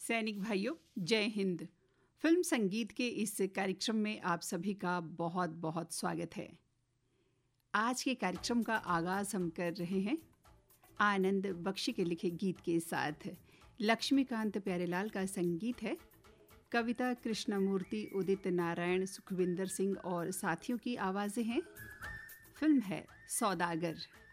सैनिक भाइयों, जय हिंद। फिल्म संगीत के इस कार्यक्रम में आप सभी का बहुत बहुत स्वागत है। आज के कार्यक्रम का आगाज हम कर रहे हैं आनंद बख्शी के लिखे गीत के साथ। लक्ष्मीकांत प्यारेलाल का संगीत है, कविता कृष्णमूर्ति, उदित नारायण, सुखविंदर सिंह और साथियों की आवाज़ें हैं। फिल्म है सौदागर।